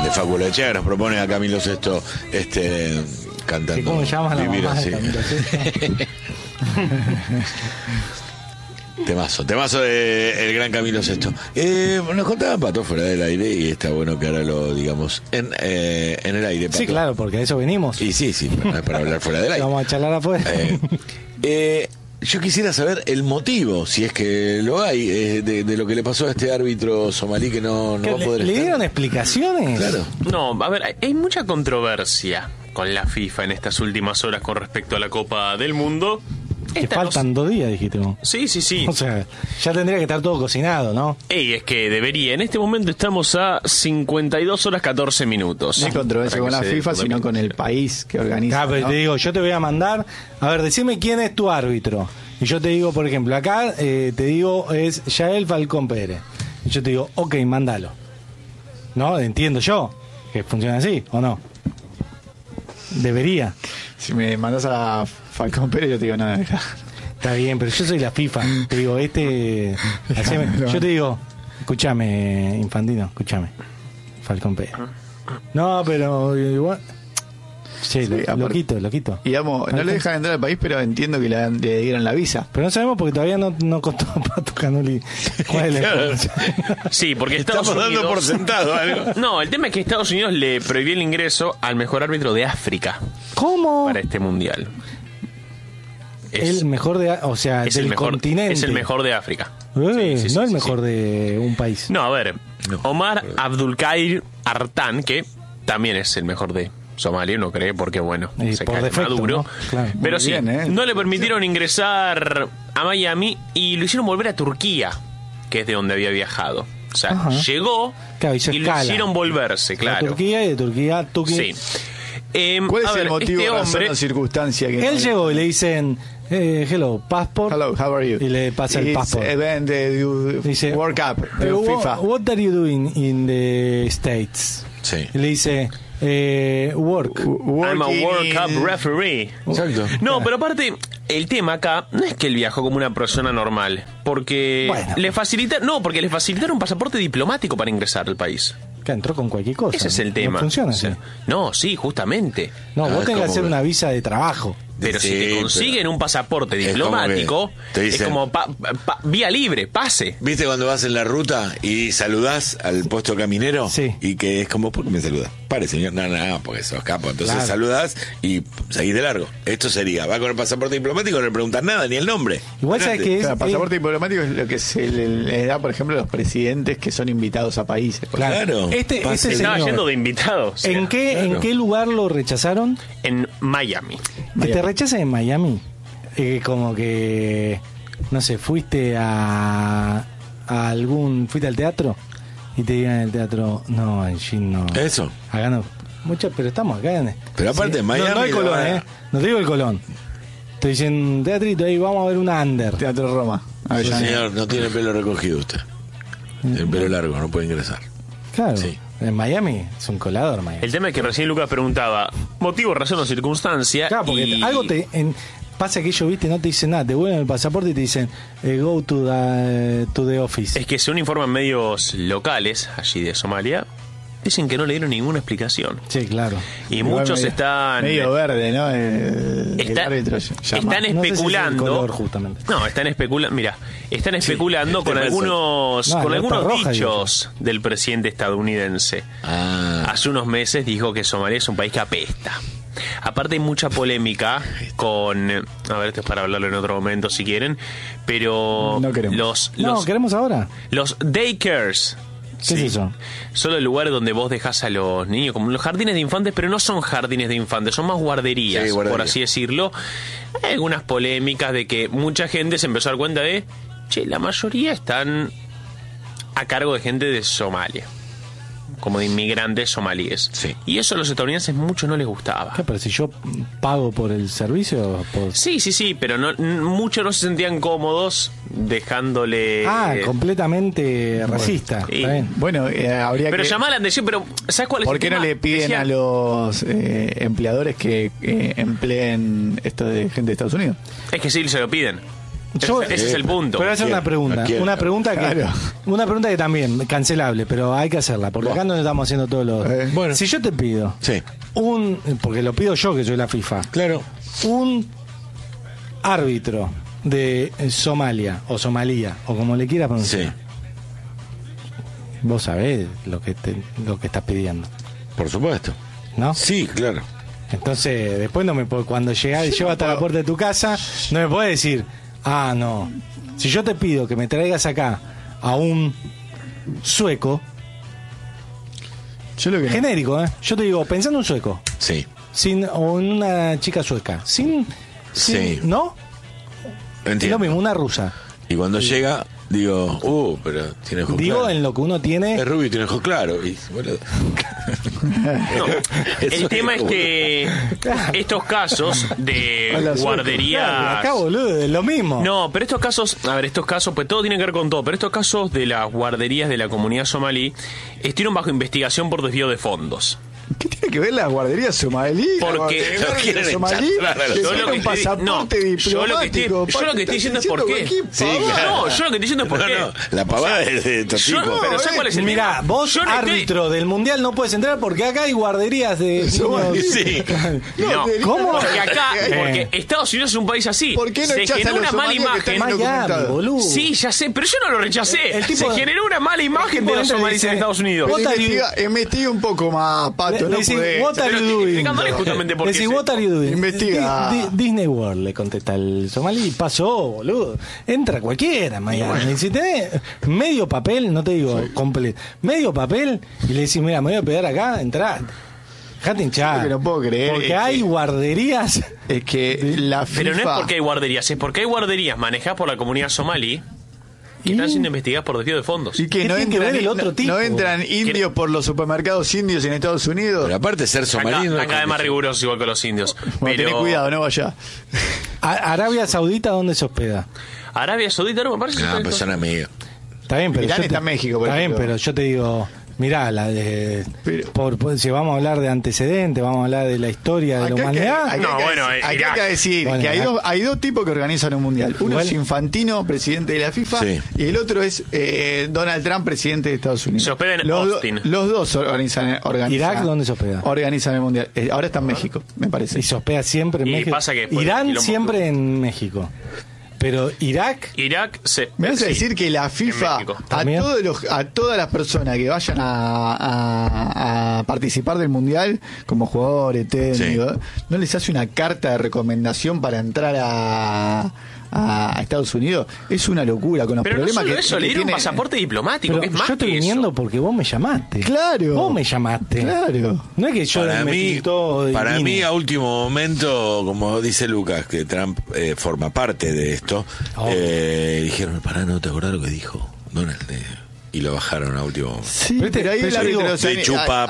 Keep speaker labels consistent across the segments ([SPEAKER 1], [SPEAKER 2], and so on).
[SPEAKER 1] de Facu Lechea, que nos propone a Camilo Sesto cantando.
[SPEAKER 2] ¿Cómo se llama la
[SPEAKER 1] Vivir
[SPEAKER 2] mamá
[SPEAKER 1] así.
[SPEAKER 2] de Camilo Sesto?
[SPEAKER 1] Temazo de el gran Camilo Sesto. Nos contaba Pato fuera del aire, y está bueno que ahora lo digamos en el aire, Pato.
[SPEAKER 2] Sí, claro, porque a eso venimos.
[SPEAKER 1] Y sí, para hablar fuera del aire.
[SPEAKER 2] Vamos a charlar afuera.
[SPEAKER 1] Yo quisiera saber el motivo, si es que lo hay, de lo que le pasó a este árbitro somalí que no va a poder
[SPEAKER 2] ¿Le
[SPEAKER 1] estar.
[SPEAKER 2] dieron explicaciones?
[SPEAKER 1] Claro.
[SPEAKER 3] No, a ver, hay mucha controversia con la FIFA en estas últimas horas con respecto a la Copa del Mundo.
[SPEAKER 2] Que faltan 2 días, dijiste vos.
[SPEAKER 3] Sí.
[SPEAKER 2] O sea, ya tendría que estar todo cocinado, ¿no?
[SPEAKER 3] Es que debería. En este momento estamos a 52 horas 14 minutos.
[SPEAKER 4] No hay controversia con la FIFA,
[SPEAKER 3] se
[SPEAKER 4] sino con el país que organiza.
[SPEAKER 2] Ah, pero
[SPEAKER 4] ¿no?
[SPEAKER 2] te digo, yo te voy a mandar. A ver, decime quién es tu árbitro. Y yo te digo, por ejemplo, acá te digo es Yael Falcón Pérez. Y yo te digo, ok, mándalo. ¿No? Entiendo yo que funciona así, ¿o no? Debería.
[SPEAKER 4] Si me mandas a Falcón Pérez, yo te digo nada.
[SPEAKER 2] Está bien, pero yo soy la FIFA. Te digo, haceme- yo te digo, escúchame, Infantino, escúchame. Falcón Pérez. No, pero igual. Sí, loquito.
[SPEAKER 4] Y digamos, no le dejan entrar al país, pero entiendo que le dieron la visa.
[SPEAKER 2] Pero no sabemos porque todavía no contó Pato Canoli cuál es la
[SPEAKER 1] Claro.
[SPEAKER 2] información.
[SPEAKER 3] Sí, porque Estados
[SPEAKER 1] Estamos
[SPEAKER 3] Unidos...
[SPEAKER 1] dando por sentado algo.
[SPEAKER 3] No, el tema es que Estados Unidos le prohibió el ingreso al mejor árbitro de África
[SPEAKER 2] ¿Cómo?
[SPEAKER 3] para este mundial.
[SPEAKER 2] El mejor o sea,
[SPEAKER 3] es
[SPEAKER 2] del
[SPEAKER 3] el mejor,
[SPEAKER 2] continente.
[SPEAKER 3] Es el mejor de África.
[SPEAKER 2] Sí,
[SPEAKER 3] Sí,
[SPEAKER 2] no el
[SPEAKER 3] sí,
[SPEAKER 2] mejor de un país.
[SPEAKER 3] No, a ver,
[SPEAKER 1] No,
[SPEAKER 3] Omar Abdulkadir Artan, que también es el mejor de Somalia, uno cree, porque bueno, se
[SPEAKER 2] por
[SPEAKER 3] cae
[SPEAKER 2] defecto,
[SPEAKER 3] Maduro.
[SPEAKER 2] ¿no? Claro.
[SPEAKER 3] Pero
[SPEAKER 4] Muy
[SPEAKER 3] sí,
[SPEAKER 4] bien,
[SPEAKER 3] no le permitieron ingresar a Miami y lo hicieron volver a Turquía, que es de donde había viajado. O sea,
[SPEAKER 2] Ajá.
[SPEAKER 3] llegó
[SPEAKER 2] Claro, hizo
[SPEAKER 3] y lo
[SPEAKER 2] escala.
[SPEAKER 3] hicieron volverse,
[SPEAKER 2] A
[SPEAKER 3] claro.
[SPEAKER 2] Turquía y de Turquía a Turquía.
[SPEAKER 3] Sí.
[SPEAKER 4] ¿Cuál es
[SPEAKER 3] A ver,
[SPEAKER 4] el motivo,
[SPEAKER 3] este
[SPEAKER 4] razón
[SPEAKER 3] hombre,
[SPEAKER 4] o circunstancia que
[SPEAKER 2] Él llegó y le dicen, hello, passport.
[SPEAKER 4] Hello, how are you?
[SPEAKER 2] Y le pasa el
[SPEAKER 4] It's
[SPEAKER 2] passport.
[SPEAKER 4] event
[SPEAKER 2] Dice,
[SPEAKER 4] World Cup de FIFA.
[SPEAKER 2] What are you doing in the States?
[SPEAKER 1] Sí.
[SPEAKER 2] Y le dice, work.
[SPEAKER 3] I'm a
[SPEAKER 4] Working
[SPEAKER 3] World Cup
[SPEAKER 4] in-
[SPEAKER 3] referee.
[SPEAKER 1] Exacto.
[SPEAKER 3] No, pero aparte, el tema acá no es que él viajó como una persona normal, porque
[SPEAKER 2] Bueno.
[SPEAKER 3] porque le facilitaron un pasaporte diplomático para ingresar al país.
[SPEAKER 2] Que entró con cualquier cosa.
[SPEAKER 3] Ese es el
[SPEAKER 2] No
[SPEAKER 3] tema.
[SPEAKER 2] funciona
[SPEAKER 3] O sea,
[SPEAKER 2] así.
[SPEAKER 3] no, sí, justamente.
[SPEAKER 2] No, vos
[SPEAKER 1] es
[SPEAKER 2] tenés que
[SPEAKER 1] como
[SPEAKER 2] hacer
[SPEAKER 1] que-
[SPEAKER 2] una visa de trabajo.
[SPEAKER 3] Pero
[SPEAKER 1] Sí,
[SPEAKER 3] si te consiguen
[SPEAKER 1] pero
[SPEAKER 3] un pasaporte
[SPEAKER 1] es
[SPEAKER 3] diplomático,
[SPEAKER 1] como que te
[SPEAKER 3] es
[SPEAKER 1] dicen-
[SPEAKER 3] como vía libre, pase.
[SPEAKER 1] ¿Viste cuando vas en la ruta y saludás al puesto caminero?
[SPEAKER 2] Sí.
[SPEAKER 1] Y que es como, ¿por qué me saludas? Pare, señor. No, porque sos capo. Entonces
[SPEAKER 2] Claro.
[SPEAKER 1] saludás y seguís de largo. Esto sería, va con el pasaporte diplomático, no le preguntas nada, ni el nombre.
[SPEAKER 2] Igual sabes que
[SPEAKER 4] O
[SPEAKER 2] es...
[SPEAKER 4] sea, pasaporte diplomático es lo que se le da, por ejemplo, a los presidentes que son invitados a países.
[SPEAKER 1] Claro.
[SPEAKER 2] Este
[SPEAKER 3] Estaba
[SPEAKER 2] señor,
[SPEAKER 3] yendo de invitado. o sea,
[SPEAKER 2] ¿en qué lugar lo rechazaron?
[SPEAKER 3] en Miami.
[SPEAKER 2] Que te rechacen en Miami. Como que, no sé, fuiste fuiste al teatro y te digan en el teatro, no, allí no.
[SPEAKER 1] Eso.
[SPEAKER 2] Acá no. Pero estamos acá en...
[SPEAKER 1] Pero aparte, en Miami
[SPEAKER 2] No el
[SPEAKER 1] lo
[SPEAKER 2] Colón,
[SPEAKER 1] van a-
[SPEAKER 2] No te digo el Colón. Te dicen, teatrito, ahí vamos a ver una under.
[SPEAKER 4] Teatro Roma.
[SPEAKER 1] Sí,
[SPEAKER 4] Avellaneda.
[SPEAKER 1] señor, no tiene el pelo recogido usted. El pelo largo, no puede ingresar.
[SPEAKER 2] Claro.
[SPEAKER 1] Sí.
[SPEAKER 2] En Miami es un colador, Miami.
[SPEAKER 3] El tema es que recién Lucas preguntaba, motivo, razón o circunstancia.
[SPEAKER 2] Claro, porque
[SPEAKER 3] y-
[SPEAKER 2] algo pasa que ellos, viste, no te dicen nada, te vuelven el pasaporte y te dicen, go to the office.
[SPEAKER 3] Es que según informan medios locales, allí de Somalia, dicen que no le dieron ninguna explicación.
[SPEAKER 2] Sí, claro.
[SPEAKER 3] Y
[SPEAKER 4] Igual
[SPEAKER 3] muchos
[SPEAKER 4] medio-
[SPEAKER 3] están...
[SPEAKER 4] medio verde, ¿no? El
[SPEAKER 3] Está-
[SPEAKER 4] árbitro llama.
[SPEAKER 3] están
[SPEAKER 2] No sé si es el
[SPEAKER 3] especulando.
[SPEAKER 2] color, justamente.
[SPEAKER 3] No, están especulando. Mira, están especulando con
[SPEAKER 1] este
[SPEAKER 3] algunos,
[SPEAKER 2] No,
[SPEAKER 3] con
[SPEAKER 2] alerta
[SPEAKER 3] algunos
[SPEAKER 2] roja,
[SPEAKER 3] dichos del presidente estadounidense.
[SPEAKER 1] Ah,
[SPEAKER 3] Hace unos meses dijo que Somalia es un país que apesta. Aparte hay mucha polémica con... A ver, esto es para hablarlo en otro momento si quieren. Pero
[SPEAKER 4] No queremos.
[SPEAKER 3] los
[SPEAKER 2] ¿queremos ahora?
[SPEAKER 3] daycares...
[SPEAKER 2] ¿Qué es eso?
[SPEAKER 3] Son los lugares donde vos dejás a los niños, como los jardines de infantes, pero no son jardines de infantes, son más guarderías,
[SPEAKER 1] Sí, guarderías.
[SPEAKER 3] por así decirlo. Hay algunas polémicas de que mucha gente se empezó a dar cuenta de, che, la mayoría están a cargo de gente de Somalia, como de inmigrantes somalíes.
[SPEAKER 1] Sí.
[SPEAKER 3] Y eso a los estadounidenses mucho no les gustaba.
[SPEAKER 2] ¿Qué? Pero si yo pago por el servicio...
[SPEAKER 3] Sí, pero muchos no se sentían cómodos dejándole...
[SPEAKER 2] completamente racista.
[SPEAKER 3] sí.
[SPEAKER 2] Está bien.
[SPEAKER 4] Bueno, habría
[SPEAKER 3] Pero
[SPEAKER 4] que...
[SPEAKER 3] llamaba la atención, pero ¿sabes cuál es
[SPEAKER 4] ¿Por
[SPEAKER 3] el
[SPEAKER 4] qué no
[SPEAKER 3] tema?
[SPEAKER 4] le piden
[SPEAKER 3] Decía-
[SPEAKER 4] a los empleadores que empleen esto de gente de Estados Unidos?
[SPEAKER 3] Es que sí, se lo piden. Ese es el punto.
[SPEAKER 2] Pero voy a hacer una pregunta.
[SPEAKER 1] Cualquiera.
[SPEAKER 2] Una pregunta que también, cancelable, pero hay que hacerla, porque acá no estamos haciendo todos los...
[SPEAKER 1] Bueno.
[SPEAKER 2] Si yo te pido
[SPEAKER 1] Sí,
[SPEAKER 2] porque lo pido yo, que soy la FIFA,
[SPEAKER 1] claro.
[SPEAKER 2] un árbitro de Somalia, o Somalía, o como le quieras pronunciar,
[SPEAKER 1] Sí,
[SPEAKER 2] vos sabés lo que estás pidiendo,
[SPEAKER 1] por supuesto.
[SPEAKER 2] ¿no?
[SPEAKER 1] Sí, claro.
[SPEAKER 2] Entonces, después no me puedo, cuando llegas hasta la puerta de tu casa, no me puedes decir, no. Si yo te pido que me traigas acá a un sueco,
[SPEAKER 4] Yo lo que
[SPEAKER 2] genérico, yo te digo, pensando en un sueco,
[SPEAKER 1] Sí,
[SPEAKER 2] o en una chica sueca, sin
[SPEAKER 1] Sí.
[SPEAKER 2] ¿no? Es
[SPEAKER 1] entiendo.
[SPEAKER 2] lo mismo, una rusa.
[SPEAKER 1] Y cuando llega, digo, pero tiene ojos
[SPEAKER 2] Digo,
[SPEAKER 1] claros.
[SPEAKER 2] en lo que uno tiene.
[SPEAKER 1] Es rubio y tiene ojos claros. Y, boludo.
[SPEAKER 3] No, el
[SPEAKER 1] Eso
[SPEAKER 3] tema es
[SPEAKER 1] como-
[SPEAKER 3] que estos casos de
[SPEAKER 4] Hola,
[SPEAKER 3] guarderías...
[SPEAKER 2] Claro, acá, boludo, es lo mismo.
[SPEAKER 3] No, pero estos casos, pues todo tiene que ver con todo, pero estos casos de las guarderías de la comunidad somalí estuvieron bajo investigación por desvío de fondos.
[SPEAKER 4] ¿Qué tiene que ver la guardería somalí?
[SPEAKER 3] Porque
[SPEAKER 1] no quieren
[SPEAKER 4] somalí
[SPEAKER 1] echar a los
[SPEAKER 4] que
[SPEAKER 3] Yo
[SPEAKER 4] tiene
[SPEAKER 3] lo que
[SPEAKER 4] un
[SPEAKER 3] estoy-
[SPEAKER 4] pasaporte
[SPEAKER 3] no,
[SPEAKER 4] diplomático.
[SPEAKER 3] yo lo que estoy diciendo es por qué.
[SPEAKER 1] Sí, claro.
[SPEAKER 3] No, yo lo que estoy diciendo es por qué.
[SPEAKER 1] No, la pavada es de estos
[SPEAKER 3] Yo
[SPEAKER 1] tipos.
[SPEAKER 3] no, pero ¿sabes cuál es el
[SPEAKER 2] Mirá,
[SPEAKER 3] tema?
[SPEAKER 2] vos,
[SPEAKER 3] Yo no estoy-
[SPEAKER 2] árbitro del mundial, no puedes entrar porque acá hay guarderías de.
[SPEAKER 4] Somalí.
[SPEAKER 1] Sí.
[SPEAKER 3] No,
[SPEAKER 2] ¿Cómo?
[SPEAKER 3] porque acá,
[SPEAKER 2] Eh.
[SPEAKER 3] porque Estados Unidos es un país así.
[SPEAKER 4] ¿Por qué no
[SPEAKER 3] se
[SPEAKER 4] echás a
[SPEAKER 3] generó
[SPEAKER 4] los
[SPEAKER 3] una mala
[SPEAKER 4] somalíes que están
[SPEAKER 3] imagen.
[SPEAKER 2] Miami,
[SPEAKER 4] documentados?
[SPEAKER 2] boludo.
[SPEAKER 3] Sí, ya sé, pero yo no lo rechacé.
[SPEAKER 2] El tipo-
[SPEAKER 3] se generó una mala imagen de los
[SPEAKER 2] entra y
[SPEAKER 3] somalíes
[SPEAKER 2] dice,
[SPEAKER 3] en Estados Unidos.
[SPEAKER 2] What are you-
[SPEAKER 4] Investiga un poco más, Pato.
[SPEAKER 2] Le
[SPEAKER 4] No
[SPEAKER 2] decís,
[SPEAKER 4] podés.
[SPEAKER 2] what are
[SPEAKER 3] Pero
[SPEAKER 2] you doing?
[SPEAKER 3] explicándole justamente por qué.
[SPEAKER 2] Decís, what are you doing?
[SPEAKER 4] Investiga.
[SPEAKER 2] Disney World, le contesta el somalí. Pasó, boludo. Entra cualquiera, Miami. Y si tenés medio papel, no te digo completo, medio papel, y le decís, mira, me voy a pegar acá, entrá. Dejate hinchar.
[SPEAKER 4] Lo que no puedo creer
[SPEAKER 2] Porque
[SPEAKER 4] es
[SPEAKER 2] hay
[SPEAKER 4] que-
[SPEAKER 2] guarderías.
[SPEAKER 4] Es que la FIFA...
[SPEAKER 3] Pero no es porque hay guarderías, es porque hay guarderías manejadas por la comunidad somalí que
[SPEAKER 2] ¿Y?
[SPEAKER 3] están siendo investigadas por desvío de fondos.
[SPEAKER 4] Y que
[SPEAKER 2] ¿Qué
[SPEAKER 4] no
[SPEAKER 2] tiene que
[SPEAKER 4] entran,
[SPEAKER 2] ver el otro
[SPEAKER 4] no,
[SPEAKER 2] tipo?
[SPEAKER 4] no entran indios por los supermercados indios en Estados Unidos.
[SPEAKER 1] Pero aparte de ser
[SPEAKER 3] Acá,
[SPEAKER 1] somalí, no es
[SPEAKER 3] acá además
[SPEAKER 1] condición.
[SPEAKER 3] rigurosos igual que los indios.
[SPEAKER 4] Bueno,
[SPEAKER 3] Pero
[SPEAKER 4] tenés cuidado, no vaya.
[SPEAKER 2] Arabia Saudita, ¿dónde se hospeda?
[SPEAKER 3] Arabia Saudita no me parece.
[SPEAKER 1] No, pues son amigos.
[SPEAKER 2] Está bien, pero
[SPEAKER 4] Irán
[SPEAKER 2] yo
[SPEAKER 4] está en México, por
[SPEAKER 2] Está bien,
[SPEAKER 4] ejemplo.
[SPEAKER 2] pero yo te digo, mirá,
[SPEAKER 4] Pero-
[SPEAKER 2] si vamos a hablar de antecedentes, vamos a hablar de la historia de la humanidad.
[SPEAKER 3] No, bueno,
[SPEAKER 4] acá hay
[SPEAKER 3] Irak.
[SPEAKER 4] que decir
[SPEAKER 2] Bueno,
[SPEAKER 4] que
[SPEAKER 2] Irak.
[SPEAKER 4] hay dos tipos que organizan un mundial. Uno
[SPEAKER 2] Igual-
[SPEAKER 4] es Infantino, presidente de la FIFA,
[SPEAKER 1] Sí.
[SPEAKER 4] y el otro es Donald Trump, presidente de Estados Unidos.
[SPEAKER 3] Se hospeda en
[SPEAKER 4] los,
[SPEAKER 3] Austin.
[SPEAKER 4] Los dos organizan.
[SPEAKER 2] ¿Irak dónde se hospeda?
[SPEAKER 4] Organizan el mundial. Ahora está en México, me parece.
[SPEAKER 2] Y se hospeda siempre en
[SPEAKER 3] Y
[SPEAKER 2] México.
[SPEAKER 3] pasa que después del
[SPEAKER 2] Irán
[SPEAKER 3] quilombo
[SPEAKER 2] siempre en México. Pero Irak,
[SPEAKER 3] Irak se.
[SPEAKER 4] Me vas a
[SPEAKER 3] sí,
[SPEAKER 4] decir que la
[SPEAKER 3] en
[SPEAKER 4] FIFA
[SPEAKER 3] México.
[SPEAKER 4] a
[SPEAKER 2] ¿También?
[SPEAKER 4] a todas las personas que vayan a participar del mundial como jugadores, técnicos, no les hace una carta de recomendación para entrar a Estados Unidos. Es una locura con los
[SPEAKER 3] Pero no
[SPEAKER 4] problemas
[SPEAKER 3] solo
[SPEAKER 4] que
[SPEAKER 3] eso, le dieron un
[SPEAKER 4] tiene-
[SPEAKER 3] pasaporte diplomático,
[SPEAKER 2] pero
[SPEAKER 3] que es más
[SPEAKER 2] yo estoy
[SPEAKER 3] que
[SPEAKER 2] viniendo
[SPEAKER 3] eso.
[SPEAKER 2] porque vos me llamaste.
[SPEAKER 4] Claro.
[SPEAKER 2] Vos me llamaste.
[SPEAKER 4] Claro.
[SPEAKER 2] No es que yo
[SPEAKER 1] Para
[SPEAKER 2] me
[SPEAKER 1] mí,
[SPEAKER 2] pintó y
[SPEAKER 1] para
[SPEAKER 2] vine.
[SPEAKER 1] mí, a último momento, como dice Lucas, que Trump forma parte de esto,
[SPEAKER 2] Oh.
[SPEAKER 1] dijeron, pará, ¿no te acordás lo que dijo Donald? Y lo bajaron a último momento.
[SPEAKER 4] Sí,
[SPEAKER 2] Pero
[SPEAKER 4] pero ahí
[SPEAKER 2] pero
[SPEAKER 4] el
[SPEAKER 2] yo
[SPEAKER 4] árbitro,
[SPEAKER 2] digo,
[SPEAKER 4] o sea,
[SPEAKER 1] de chupa.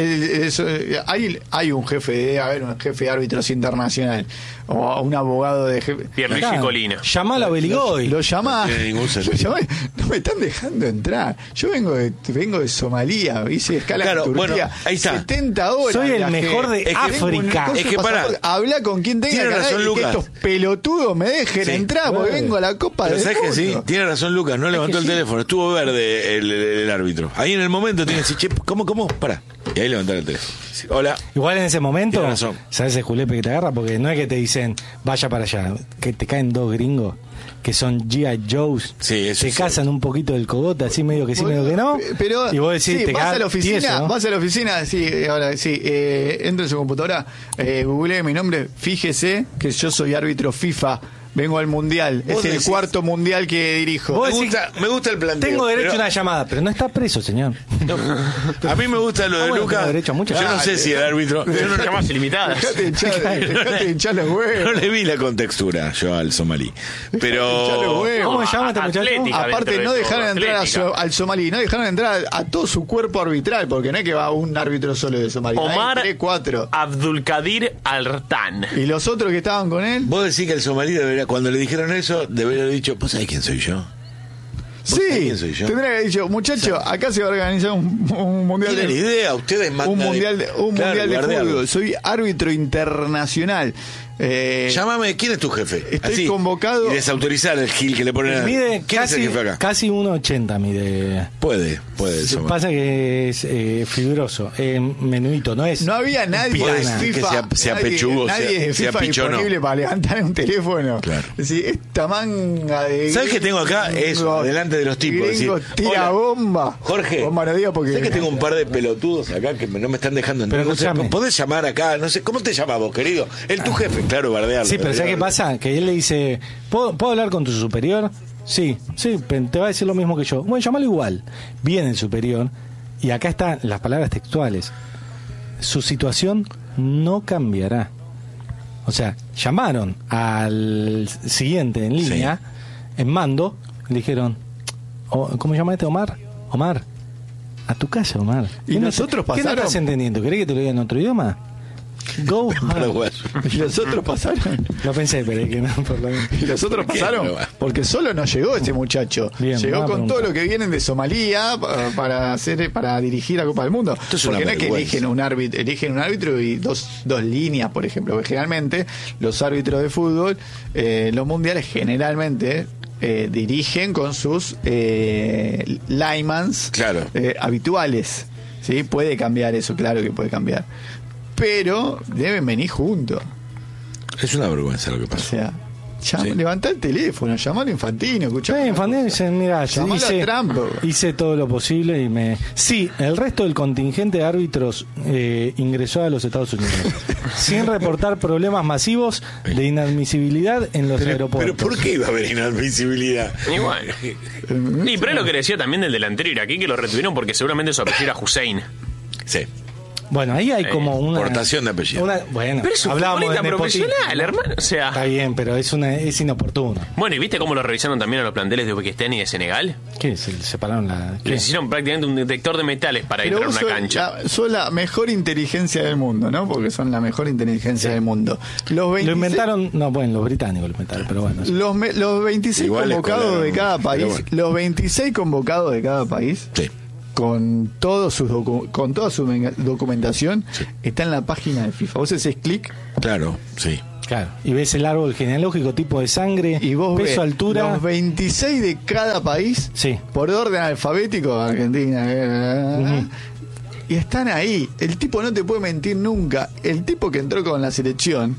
[SPEAKER 4] hay un jefe un jefe de árbitros internacional o un abogado de jefe.
[SPEAKER 3] Pierluigi
[SPEAKER 2] Acá,
[SPEAKER 3] Colina.
[SPEAKER 2] Llamalo a Beligoy.
[SPEAKER 4] Lo llama.
[SPEAKER 1] No tiene ningún
[SPEAKER 4] Lo
[SPEAKER 1] sentido.
[SPEAKER 4] llamá, no me están dejando entrar. Yo vengo de Somalia, hice escala
[SPEAKER 1] Claro,
[SPEAKER 4] en Turquía.
[SPEAKER 1] bueno, ahí está.
[SPEAKER 4] 70 horas.
[SPEAKER 2] Soy el
[SPEAKER 4] viajé.
[SPEAKER 2] mejor de
[SPEAKER 1] Es que-
[SPEAKER 2] África.
[SPEAKER 1] Es que pará.
[SPEAKER 4] Habla con quien tenga
[SPEAKER 1] Tiene
[SPEAKER 4] que hablar
[SPEAKER 1] razón,
[SPEAKER 4] y que
[SPEAKER 1] Lucas.
[SPEAKER 4] estos pelotudos me dejen
[SPEAKER 1] Sí.
[SPEAKER 4] entrar porque
[SPEAKER 2] Bueno.
[SPEAKER 4] vengo a la Copa
[SPEAKER 1] Pero
[SPEAKER 4] del
[SPEAKER 1] sabes que sí,
[SPEAKER 4] Mundo.
[SPEAKER 1] tiene razón Lucas, no levantó el teléfono, estuvo verde el árbitro. Ahí en el momento tiene que decir, che, ¿cómo? Pará. Y ahí levantar el teléfono. Sí, hola.
[SPEAKER 2] Igual en ese momento,
[SPEAKER 1] Tiene razón.
[SPEAKER 2] ¿sabes el julepe que te agarra? Porque no es que te dicen, vaya para allá, que te caen dos gringos que son G.I. Joes,
[SPEAKER 1] Sí, eso
[SPEAKER 2] te
[SPEAKER 1] es
[SPEAKER 2] cazan un poquito del cogote, así medio que sí, medio que no.
[SPEAKER 4] Pero
[SPEAKER 2] y vos decís,
[SPEAKER 4] sí,
[SPEAKER 2] te
[SPEAKER 4] vas a la
[SPEAKER 2] cagas
[SPEAKER 4] oficina,
[SPEAKER 2] tieso, ¿no?
[SPEAKER 4] vas a la oficina, sí, ahora sí, entro en su computadora, googleé mi nombre, fíjese que yo soy árbitro FIFA, vengo al mundial,
[SPEAKER 1] Vos
[SPEAKER 4] es el
[SPEAKER 1] decís-
[SPEAKER 4] cuarto mundial que dirijo.
[SPEAKER 2] Vos
[SPEAKER 1] Me
[SPEAKER 2] decís,
[SPEAKER 1] me gusta el planteo.
[SPEAKER 2] tengo derecho
[SPEAKER 1] pero-
[SPEAKER 2] a una llamada, pero no está preso, señor.
[SPEAKER 1] A mí me gusta lo de
[SPEAKER 2] bueno,
[SPEAKER 1] Lucas.
[SPEAKER 2] tengo derecho a muchas
[SPEAKER 1] Yo no
[SPEAKER 2] llamadas.
[SPEAKER 1] sé si el árbitro. Yo no,
[SPEAKER 3] Llamadas ilimitadas.
[SPEAKER 4] Dejate de hinchar los
[SPEAKER 1] no
[SPEAKER 4] huevos.
[SPEAKER 1] le vi la contextura yo al somalí.
[SPEAKER 4] Hinchar los
[SPEAKER 1] Pero.
[SPEAKER 4] huevos.
[SPEAKER 2] ¿Cómo se llama este muchacho?
[SPEAKER 3] Atlética.
[SPEAKER 4] Aparte
[SPEAKER 3] dentro
[SPEAKER 4] no
[SPEAKER 3] de
[SPEAKER 4] dejaron
[SPEAKER 3] todo,
[SPEAKER 4] entrar
[SPEAKER 3] atlética.
[SPEAKER 4] al somalí, no dejaron entrar a todo su cuerpo arbitral, porque no es que va un árbitro solo de Somalia,
[SPEAKER 3] Omar
[SPEAKER 4] hay 3, 4.
[SPEAKER 3] Abdulkadir Al-Rtan.
[SPEAKER 4] Y los otros que estaban con él,
[SPEAKER 1] Vos decís que el somalí debería, cuando le dijeron eso, debería haber dicho, ¿vos sabés quién soy yo?
[SPEAKER 4] sí,
[SPEAKER 1] quién soy yo?
[SPEAKER 4] tendría que haber dicho, muchacho, acá se va a organizar un mundial
[SPEAKER 1] ¿Tienen idea? Ustedes mandan.
[SPEAKER 4] un mundial de
[SPEAKER 1] Claro,
[SPEAKER 4] fútbol.
[SPEAKER 1] guardearlo.
[SPEAKER 4] Soy árbitro internacional.
[SPEAKER 1] Llámame, ¿quién es tu jefe?
[SPEAKER 4] Estoy convocado.
[SPEAKER 1] Y desautorizar el gil que le ponen a...
[SPEAKER 2] Mide
[SPEAKER 1] ¿Quién es el jefe acá?
[SPEAKER 2] casi 1,80 mide.
[SPEAKER 1] Puede eso.
[SPEAKER 2] Pasa que es fibroso, menudito, no es.
[SPEAKER 4] No había nadie
[SPEAKER 2] Piana.
[SPEAKER 4] de FIFA,
[SPEAKER 1] Que sea pechugo,
[SPEAKER 4] nadie de
[SPEAKER 1] sea
[SPEAKER 4] FIFA
[SPEAKER 1] pichono.
[SPEAKER 4] disponible para levantar un teléfono.
[SPEAKER 1] Claro.
[SPEAKER 4] Es decir, esta manga de...
[SPEAKER 1] ¿Sabes qué tengo acá? Eso, delante de los tipos.
[SPEAKER 4] Gringo,
[SPEAKER 1] Decir,
[SPEAKER 4] tira
[SPEAKER 1] hola,
[SPEAKER 4] bomba.
[SPEAKER 1] Jorge,
[SPEAKER 4] Bomba no diga porque...
[SPEAKER 1] ¿sabes que tengo un par de pelotudos acá que no me están dejando entrar?
[SPEAKER 2] Pero
[SPEAKER 1] No sé,
[SPEAKER 2] escuchame.
[SPEAKER 1] ¿podés llamar acá? No sé, ¿cómo te llamas vos, querido? Tu jefe, claro, bardearlo.
[SPEAKER 2] Sí, pero ¿sabes qué
[SPEAKER 1] bardearlo.
[SPEAKER 2] pasa? Que él le dice, ¿puedo hablar con tu superior? Sí, te va a decir lo mismo que yo. Bueno, llámalo igual. Viene el superior y acá están las palabras textuales. Su situación no cambiará. O sea, llamaron al siguiente en línea, en mando, le dijeron, ¿cómo se llama este? Omar, a tu casa, Omar.
[SPEAKER 4] ¿Y nosotros
[SPEAKER 2] ¿Qué no
[SPEAKER 4] pasaron?
[SPEAKER 2] estás entendiendo? ¿Querés que te lo diga en otro idioma? Go.
[SPEAKER 1] Paraguayo.
[SPEAKER 4] ¿Y los otros pasaron?
[SPEAKER 2] Lo pensé, pero es que no, por lo menos.
[SPEAKER 4] ¿Y los otros pasaron? Porque solo no llegó ese muchacho.
[SPEAKER 2] Bien,
[SPEAKER 4] llegó
[SPEAKER 2] buena
[SPEAKER 4] con
[SPEAKER 2] pregunta.
[SPEAKER 4] todo lo que vienen de Somalia para dirigir la Copa del Mundo.
[SPEAKER 1] es una
[SPEAKER 4] Porque no es que
[SPEAKER 1] vergüenza.
[SPEAKER 4] eligen un árbitro y dos líneas, por ejemplo. Porque generalmente los árbitros de fútbol, los mundiales generalmente dirigen con sus linemans
[SPEAKER 1] Claro.
[SPEAKER 4] habituales. ¿Sí? Puede cambiar eso, claro que puede cambiar. Pero deben venir juntos.
[SPEAKER 1] Es una vergüenza lo que
[SPEAKER 4] O
[SPEAKER 1] pasó.
[SPEAKER 4] sea,
[SPEAKER 1] Sí.
[SPEAKER 4] levantá el teléfono, llamalo a Infantino, escuchá.
[SPEAKER 2] Sí, Infantino dice, mira,
[SPEAKER 4] Llamalo a Trump.
[SPEAKER 2] hice todo lo posible y me... Sí, el resto del contingente de árbitros ingresó a los Estados Unidos, sin reportar problemas masivos de inadmisibilidad en los
[SPEAKER 1] Pero
[SPEAKER 2] aeropuertos.
[SPEAKER 1] ¿por qué iba a haber inadmisibilidad?
[SPEAKER 3] Igual. Y pero es lo que decía también del delantero iraquí, que lo retuvieron porque seguramente su apellido era Hussein.
[SPEAKER 1] Sí.
[SPEAKER 2] Bueno, ahí hay como una...
[SPEAKER 1] Portación de apellido.
[SPEAKER 2] Bueno,
[SPEAKER 3] Pero es un
[SPEAKER 2] hablábamos
[SPEAKER 3] futbolista
[SPEAKER 2] de nepotismo.
[SPEAKER 3] profesional, hermano. O sea.
[SPEAKER 2] Está bien, pero es inoportuno.
[SPEAKER 3] Bueno, ¿y viste cómo lo revisaron también a los planteles de Uzbekistán y de Senegal?
[SPEAKER 2] ¿Qué? ¿Se separaron la...? ¿Qué?
[SPEAKER 3] Les hicieron prácticamente un detector de metales para
[SPEAKER 4] Pero
[SPEAKER 3] entrar a
[SPEAKER 4] vos
[SPEAKER 3] una
[SPEAKER 4] sos
[SPEAKER 3] cancha.
[SPEAKER 4] sos la mejor inteligencia del mundo, ¿no? Porque son la mejor inteligencia del mundo. Los 26,
[SPEAKER 2] Lo inventaron... No, bueno, los británicos lo inventaron, pero bueno.
[SPEAKER 4] los 26
[SPEAKER 1] Igual les
[SPEAKER 4] convocados
[SPEAKER 1] colaron
[SPEAKER 4] de cada
[SPEAKER 1] mucho,
[SPEAKER 4] país,
[SPEAKER 1] pero bueno.
[SPEAKER 4] los 26 convocados de cada país,
[SPEAKER 1] Sí.
[SPEAKER 4] con toda su documentación, está en la página de FIFA. Vos haces clic
[SPEAKER 1] Claro, sí.
[SPEAKER 2] Claro. Y ves el árbol genealógico, tipo de sangre,
[SPEAKER 4] y vos ves
[SPEAKER 2] peso, altura...
[SPEAKER 4] los 26 de cada país,
[SPEAKER 2] Sí.
[SPEAKER 4] por orden alfabético, Argentina, y están ahí. El tipo no te puede mentir nunca. El tipo que entró con la selección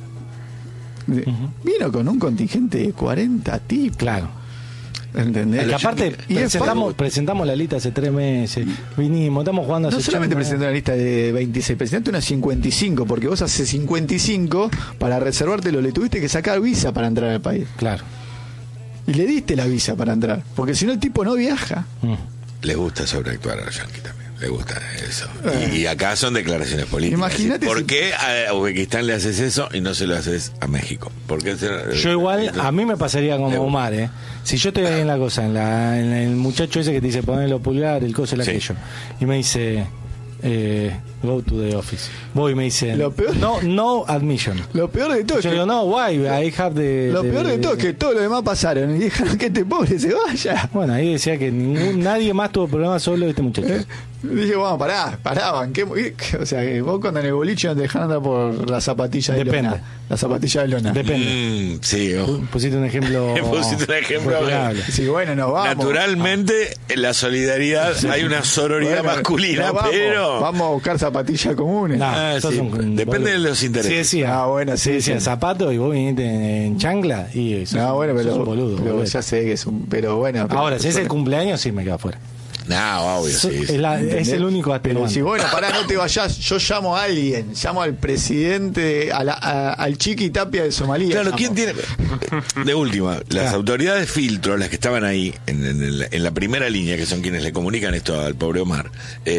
[SPEAKER 4] vino con un contingente de 40 tipos.
[SPEAKER 2] Claro.
[SPEAKER 4] ¿Entendés?
[SPEAKER 2] Que aparte
[SPEAKER 4] Y es
[SPEAKER 2] presentamos la lista hace 3 meses, vinimos, estamos jugando hace
[SPEAKER 4] no solamente
[SPEAKER 2] 80.
[SPEAKER 4] presentó una lista de 26, presentaste una 55, porque vos hace 55 para reservártelo, le tuviste que sacar visa para entrar al país.
[SPEAKER 2] Claro.
[SPEAKER 4] Y le diste la visa para entrar, porque si no el tipo no viaja.
[SPEAKER 1] Les gusta sobreactuar a los yanquis también. Les gusta eso. Y acá son declaraciones políticas.
[SPEAKER 4] Imagínate
[SPEAKER 1] ¿Por
[SPEAKER 4] si-
[SPEAKER 1] qué a Uzbekistán le haces eso y no se lo haces a México? ¿Por qué
[SPEAKER 2] Yo igual, a mí me pasaría como
[SPEAKER 1] Le-
[SPEAKER 2] Omar, ¿eh? Si yo estoy ahí en la cosa, en el muchacho ese que te dice poner los pulgares, el coso, el
[SPEAKER 1] Sí.
[SPEAKER 2] aquello, y me dice, go to the office. Voy y me dice,
[SPEAKER 4] Lo peor-
[SPEAKER 2] no admission.
[SPEAKER 4] Lo peor de todo es
[SPEAKER 2] Yo
[SPEAKER 4] que,
[SPEAKER 2] digo, no, why? I have the...
[SPEAKER 4] lo peor de todo es que todo lo demás pasaron y dejaron que este pobre se vaya.
[SPEAKER 2] Bueno, ahí decía que nadie más tuvo problemas, solo este muchacho.
[SPEAKER 4] Dije, bueno, pará, banquemos. O sea, que vos cuando en el boliche no te dejan andar por la zapatilla de
[SPEAKER 2] Depende.
[SPEAKER 4] lona. La zapatilla de lona.
[SPEAKER 2] Depende.
[SPEAKER 1] Sí, ojo.
[SPEAKER 2] Pusiste un ejemplo...
[SPEAKER 1] Pusiste un ejemplo,
[SPEAKER 2] vulnerable.
[SPEAKER 4] Sí, bueno, nos vamos.
[SPEAKER 1] Naturalmente, en la solidaridad hay una sororidad
[SPEAKER 4] Bueno,
[SPEAKER 1] masculina,
[SPEAKER 4] nos vamos,
[SPEAKER 1] pero...
[SPEAKER 4] vamos a buscar zapatillas comunes.
[SPEAKER 2] No,
[SPEAKER 1] Ah,
[SPEAKER 2] sos
[SPEAKER 1] sí,
[SPEAKER 2] un
[SPEAKER 1] depende
[SPEAKER 2] boludo.
[SPEAKER 1] de los intereses.
[SPEAKER 2] Sí, decía,
[SPEAKER 4] Ah, bueno, sí,
[SPEAKER 2] decía
[SPEAKER 4] sí.
[SPEAKER 2] zapato y vos viniste en chancla y sos,
[SPEAKER 4] No, bueno,
[SPEAKER 2] sos
[SPEAKER 4] pero,
[SPEAKER 2] un boludo.
[SPEAKER 4] pero
[SPEAKER 2] boludo.
[SPEAKER 4] ya sé que es un. Pero bueno. pero-
[SPEAKER 2] Ahora, si es el cumpleaños, sí me queda fuera.
[SPEAKER 1] No, obvio, sí. sí.
[SPEAKER 2] Es el único
[SPEAKER 4] Pero
[SPEAKER 2] atenuante.
[SPEAKER 4] si bueno, pará, no te vayas, yo llamo a alguien, llamo al presidente, al Chiqui Tapia de Somalia.
[SPEAKER 1] Claro,
[SPEAKER 4] llamo.
[SPEAKER 1] ¿quién tiene? De última, las
[SPEAKER 2] Ah.
[SPEAKER 1] autoridades de filtro, las que estaban ahí en la primera línea, que son quienes le comunican esto al pobre Omar,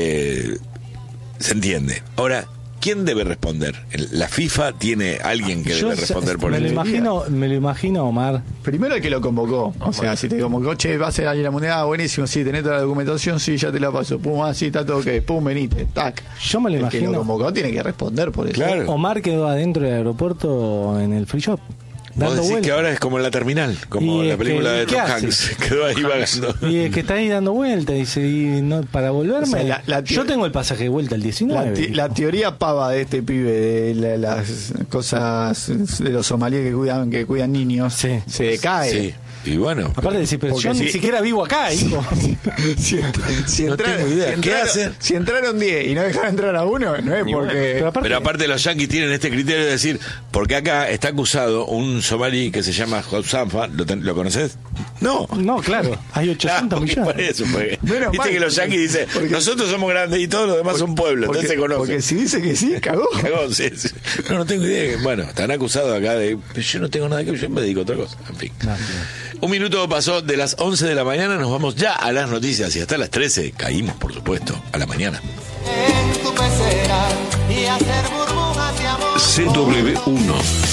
[SPEAKER 1] se entiende. Ahora, ¿quién debe responder? ¿La FIFA tiene alguien que
[SPEAKER 2] Yo
[SPEAKER 1] debe responder por
[SPEAKER 2] me lo
[SPEAKER 1] eso?
[SPEAKER 2] imagino, Omar.
[SPEAKER 4] Primero el que lo convocó. O sea, si te convocó, che, va a ser alguien la mundial, buenísimo, sí, tenés toda la documentación, sí, ya te la paso. Pum, sí, está todo ok, pum, venite, tac.
[SPEAKER 2] Yo me lo
[SPEAKER 4] El que lo
[SPEAKER 2] imagino.
[SPEAKER 4] convocó tiene que responder por eso.
[SPEAKER 1] Claro.
[SPEAKER 2] Omar quedó adentro del aeropuerto en el free shop. dando
[SPEAKER 1] decís
[SPEAKER 2] vueltas.
[SPEAKER 1] que ahora es como en la terminal, como
[SPEAKER 2] Y
[SPEAKER 1] la
[SPEAKER 2] es
[SPEAKER 1] película
[SPEAKER 2] que,
[SPEAKER 1] de
[SPEAKER 2] ¿qué
[SPEAKER 1] Tom
[SPEAKER 2] hace?
[SPEAKER 1] Hanks. Quedó ahí vagando.
[SPEAKER 2] Y es que está ahí dando vueltas, dice, y no, para volverme.
[SPEAKER 4] O sea,
[SPEAKER 2] yo tengo el pasaje de vuelta el 19.
[SPEAKER 4] La teoría pava de este pibe de las cosas de los somalíes que cuidan niños
[SPEAKER 2] Sí.
[SPEAKER 4] se cae.
[SPEAKER 1] Sí. Y bueno,
[SPEAKER 2] Aparte de decir, pero
[SPEAKER 4] Porque
[SPEAKER 2] yo
[SPEAKER 4] si-
[SPEAKER 2] ni siquiera vivo acá, hijo.
[SPEAKER 4] Si
[SPEAKER 1] No tengo idea. ¿Qué hacen?
[SPEAKER 4] Si entraron 10 y no dejaron entrar a uno, no es
[SPEAKER 3] Y bueno,
[SPEAKER 4] porque...
[SPEAKER 1] pero aparte los yanquis tienen este criterio de decir, porque acá está acusado un somalí que se llama Hotsanfa, ¿lo conoces? No.
[SPEAKER 2] No, claro, hay 800
[SPEAKER 1] Claro,
[SPEAKER 2] millones.
[SPEAKER 1] por eso, porque,
[SPEAKER 4] Menos
[SPEAKER 1] viste
[SPEAKER 4] mal,
[SPEAKER 1] que los
[SPEAKER 4] porque-
[SPEAKER 1] yanquis dicen,
[SPEAKER 4] porque-
[SPEAKER 1] nosotros somos grandes y todos los demás son pueblos, entonces se conocen.
[SPEAKER 4] Porque si dice que sí, cagó.
[SPEAKER 1] Cagón, sí, sí. No tengo idea. Bueno, están acusados acá de. Yo no tengo nada que ver, yo me dedico a otra cosa. En fin. Un minuto pasó de las 11 de la mañana, nos vamos ya a las noticias y hasta las 13 caímos, por supuesto, a la mañana.
[SPEAKER 5] En tu pecera y hacer burbujas de amor.
[SPEAKER 6] CW1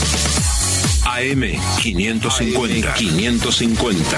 [SPEAKER 6] AM 550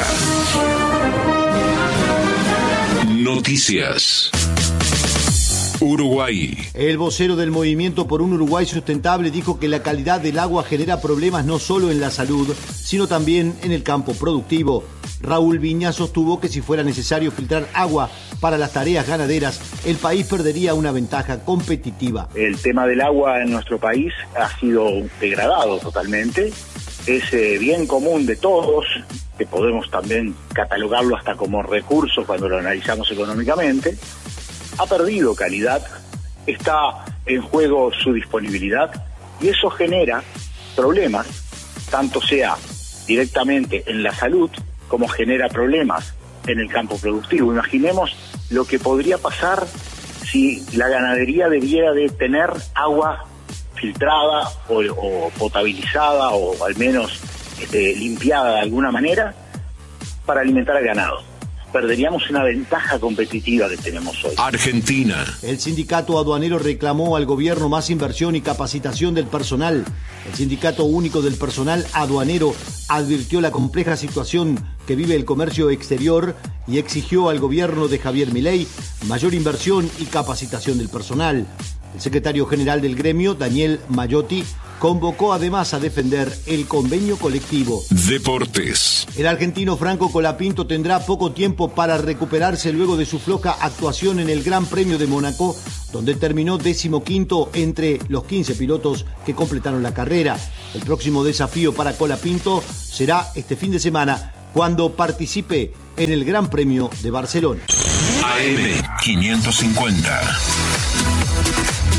[SPEAKER 6] Noticias. Uruguay.
[SPEAKER 7] El vocero del Movimiento por un Uruguay Sustentable dijo que la calidad del agua genera problemas no solo en la salud, sino también en el campo productivo. Raúl Viña sostuvo que si fuera necesario filtrar agua para las tareas ganaderas, el país perdería una ventaja competitiva.
[SPEAKER 8] El tema del agua en nuestro país ha sido degradado totalmente. Es bien común de todos, que podemos también catalogarlo hasta como recurso cuando lo analizamos económicamente. Ha perdido calidad, está en juego su disponibilidad y eso genera problemas, tanto sea directamente en la salud como genera problemas en el campo productivo. Imaginemos lo que podría pasar si la ganadería debiera de tener agua filtrada o potabilizada o al menos limpiada de alguna manera para alimentar al ganado. Perderíamos una ventaja competitiva que tenemos hoy.
[SPEAKER 6] Argentina.
[SPEAKER 7] El sindicato aduanero reclamó al gobierno más inversión y capacitación del personal. El Sindicato Único del Personal Aduanero advirtió la compleja situación que vive el comercio exterior y exigió al gobierno de Javier Milei mayor inversión y capacitación del personal. El secretario general del gremio, Daniel Mayotti, convocó además a defender el convenio colectivo.
[SPEAKER 6] Deportes.
[SPEAKER 7] El argentino Franco Colapinto tendrá poco tiempo para recuperarse luego de su floja actuación en el Gran Premio de Mónaco, donde terminó 15º entre los 15 pilotos que completaron la carrera. El próximo desafío para Colapinto será este fin de semana, cuando participe en el Gran Premio de Barcelona.
[SPEAKER 6] AM 550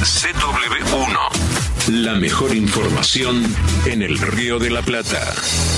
[SPEAKER 6] CW1. La mejor información en el Río de la Plata.